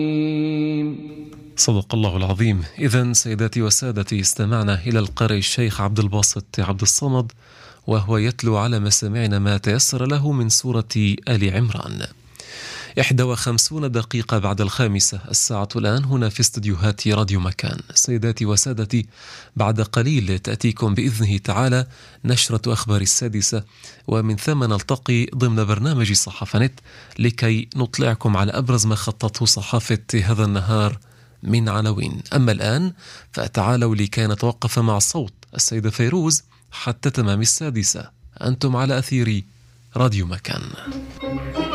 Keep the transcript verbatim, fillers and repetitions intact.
صدق الله العظيم. إذن سيداتي وسادتي، استمعنا إلى القارئ الشيخ عبد الباسط عبد الصمد وهو يتلو على مسامعنا ما تيسر له من سورة آل عمران. إحدى وخمسون دقيقة بعد الخامسة، الساعة الآن هنا في استديوهات راديو مكان. سيداتي وسادتي، بعد قليل تأتيكم بإذنه تعالى نشرة أخبار السادسة، ومن ثم نلتقي ضمن برنامج صحافة نت لكي نطلعكم على أبرز ما خطته صحافة هذا النهار من عناوين. أما الآن فتعالوا لكي نتوقف مع صوت السيدة فيروز حتى تمام السادسة. أنتم على أثير راديو مكان.